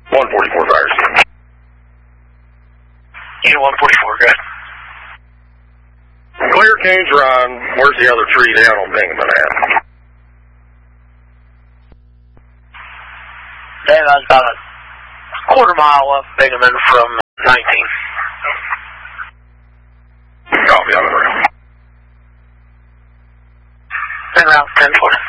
144 fire team. Unit 144, good. Clear Kings Run. Where's the other tree down on Bingaman at? Dave, I was about a quarter-mile up Bingaman from 19. Copy on the ground. En route 1040.